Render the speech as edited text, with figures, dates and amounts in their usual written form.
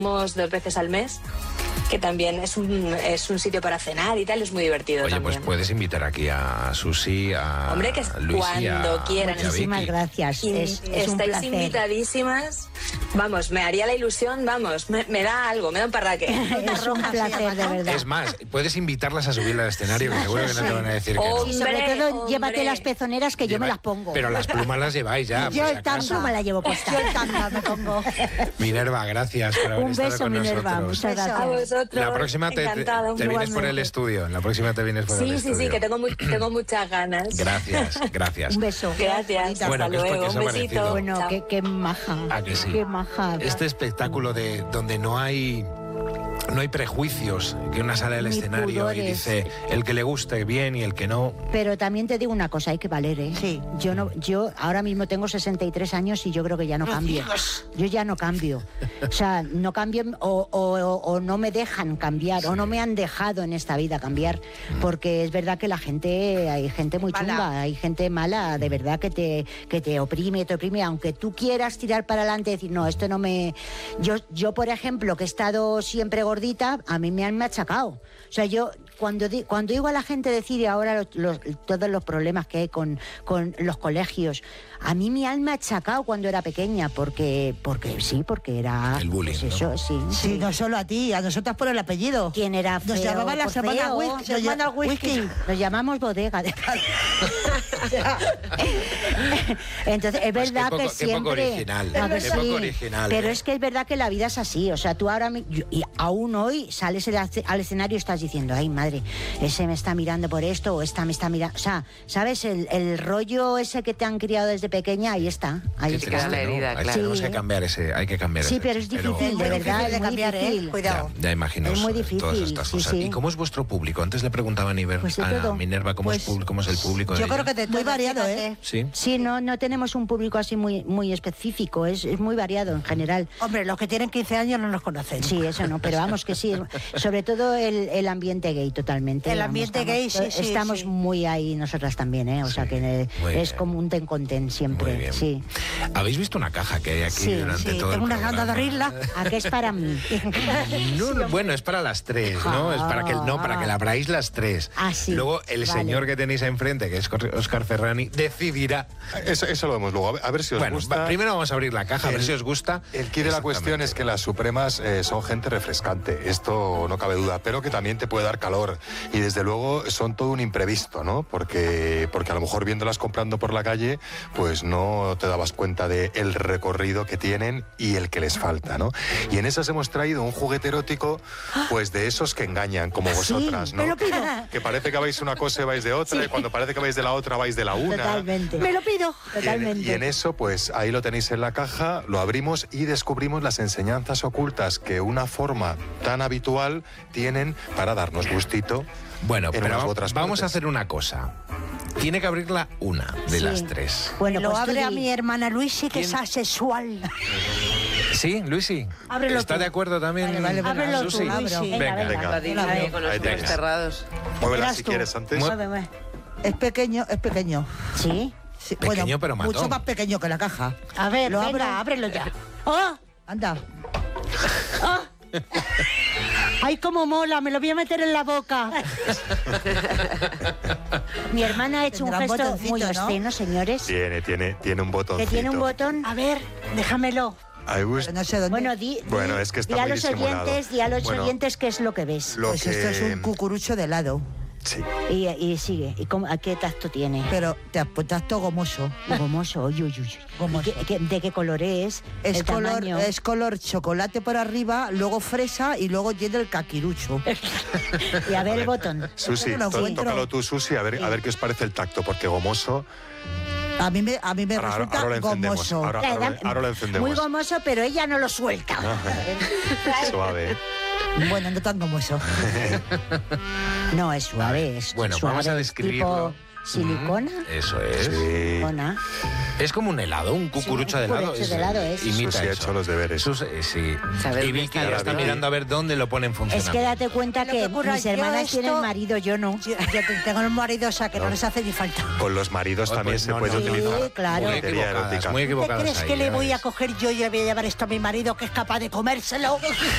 2 veces al mes, que también es un sitio para cenar y tal, es muy divertido. Oye, también. pues puedes invitar aquí a Susi, a Hombre, que Luisi, cuando quieran. Muchísimas gracias. Es un Estáis placer. invitadísimas. Vamos, me haría la ilusión, vamos, me da algo, me da un parraque. Es un placer, de verdad. Es más, puedes invitarlas a subir al escenario, que seguro que no te van a decir que no. Y sobre todo, Hombre. llévate las pezoneras que yo me las pongo. Pero las plumas las lleváis ya. Yo por si el tanga acaso. me la llevo puesta. Yo el tanga me pongo. Minerva, gracias por haber Un estado beso, con Minerva. nosotros. Muchas A gracias. vosotros. La próxima te Encantada, vienes por igualmente. el estudio. La próxima te vienes por el Sí, estudio. sí, que tengo muchas ganas. Gracias. Un beso. Gracias, Bueno, hasta ¿qué os luego, ha un parecido? besito. Bueno, Chao. qué maja. ¿A que sí? Qué maja. Este espectáculo de donde no hay prejuicios, que una sale al Ni escenario y pudores. dice el que le guste bien y el que no. Pero también te digo una cosa, hay que valer, ¿eh? Sí. Yo ahora mismo tengo 63 años y yo creo que ya no cambio. Yo ya no cambio. O sea, no cambio o no me dejan cambiar, o no me han dejado en esta vida cambiar, porque es verdad que hay gente muy Mala. chunga, hay gente mala, de verdad, que te oprime, aunque tú quieras tirar para adelante y decir, no, esto no me... Yo, por ejemplo, que he estado siempre gordita, a mí me han machacado. O sea, yo cuando digo a la gente decir ahora todos los problemas que hay con los colegios, a mí me han machacado cuando era pequeña, porque era... El bullying, pues eso, ¿no? Sí, no solo a ti, a nosotras por el apellido. ¿Quién era feo? Nos llamaban las Pues hermanas feo. Whisky. Hermanas Whisky. Nos llamamos bodega. Entonces, es Pues verdad qué que poco siempre... original, No, que qué poco original, pero ¿eh? es que es verdad que la vida es así. O sea, tú ahora, y aún hoy, sales al escenario y estás diciendo, ay, madre, ese me está mirando por esto, o esta me está mirando... O sea, ¿sabes? El rollo ese que te han criado desde pequeña, ahí está. Ahí Qué está. triste, la ¿no? herida, Hay claro. que cambiar ese, hay que cambiar Sí, ese. pero es difícil, de Pero- verdad, de es muy cambiar, difícil. Cuidado. Ya imagino Es muy todas difícil, estas sí, cosas. sí. ¿Y cómo es vuestro público? Antes le preguntaba a Pues de a todo. Minerva cómo es el público de Yo ella. creo que de muy variado, ¿eh? Sí. Sí, no tenemos un público así muy específico, es muy variado en general. Hombre, los que tienen 15 años no nos conocen. Sí, eso no, pero vamos que sí, sobre todo el ambiente gay totalmente. El vamos, ambiente estamos- gay, sí, sí, Estamos sí. muy ahí nosotras también, ¿eh? O sea que muy es bien. como un ten con ten siempre, Muy bien. sí. ¿Habéis visto una caja que hay aquí Sí, durante Sí, todo tengo el unas ganas de programa? abrirla. ¿A qué es para mí? No, bueno, es para las 3, ¿no? Es para que la abráis las 3. Ah, sí. Luego el Vale. señor que tenéis enfrente, que es Óscar Ferrani, decidirá. Eso lo vemos luego. A ver si os Bueno, gusta. primero vamos a abrir la caja, a ver El- si os gusta. El quid de la cuestión es que las Supremas son gente refrescante, esto no cabe duda, pero que también te puede dar calor. Y desde luego son todo un imprevisto, ¿no? Porque a lo mejor viéndolas comprando por la calle, pues no te dabas cuenta del recorrido que tienen y el que les falta, ¿no? Y en esas hemos traído un juguete erótico, pues de esos que engañan, como vosotras, ¿no? me lo pido. Que parece que vais una cosa y vais de otra, y cuando parece que vais de la otra vais de la una. Totalmente. Me lo pido. Totalmente. Y en eso, pues ahí lo tenéis en la caja, lo abrimos y descubrimos las enseñanzas ocultas que una forma tan habitual tienen para darnos gustito. Bueno, en pero unas u otras vamos a partes. hacer una cosa. Tiene que abrirla una de Sí. las 3. Bueno, Lo pues tú abre a di- mi hermana Luisi, que es asexual. ¿Sí, Luisi? Ábrelo ¿Está tú. de acuerdo también? Vale, Ábrelo tú, Susi? Luisi. Venga, venga. Lo dice Venga. ahí con los Ahí ojos tienes. cerrados. Muévela Verás si tú. quieres antes. Muéveme. Es pequeño, es pequeño. Sí. Sí, Pequeño, pero matón. mucho más pequeño que la caja. A ver, Lo venga, abro. ábrelo ya. ¡Oh! Anda. ¡Ay, cómo mola! Me lo voy a meter en la boca. Mi hermana ha hecho un Tendrá un gesto botoncito, muy ¿no? obsceno, señores. Tiene un Que botoncito. tiene un botón. A ver, déjamelo. Ahí gusta. Pero no sé dónde. Bueno, es que está di a muy los disimulado. oyentes, di a los Bueno, oyentes qué es lo que ves. Lo Pues que... esto es un cucurucho de helado. Sí. Y sigue. ¿Y a qué tacto tiene? Pero tacto gomoso. Gomoso, uy, uy, uy. Gomoso. ¿De qué color es? Es El tamaño. color chocolate por arriba, luego fresa y luego tiene el caquirucho. Y a ver el botón. Susi, no lo encuentro. tócalo tú, Susi, a ver qué os parece el tacto, porque gomoso... A mí me Ahora resulta lo encendemos. gomoso. Ahora lo encendemos. Muy gomoso, pero ella no lo suelta. Suave. Bueno, no tan gomoso. No, es suave, es Bueno, suave. vamos a es describirlo. tipo silicona. Eso es. Sí. Silicona. Es como un helado, un cucurucho de helado. cucurucho de helado es. Imita Susi ha eso. hecho los deberes. Sí. Saber Y dónde Vicky está ya la está vida. mirando a ver dónde lo pone en Es funcionamiento. que date cuenta Lo que que ocurra, mis yo hermanas esto- tienen marido, yo no. Yo tengo el marido, o sea que no les hace ni falta. Con los maridos Oh, también pues se no, puede no, utilizar sí, claro. Muy juguetería equivocadas, erótica. muy ¿Te equivocadas crees ahí, que le ya voy a ves. coger yo y le voy a llevar esto a mi marido que es capaz de comérselo?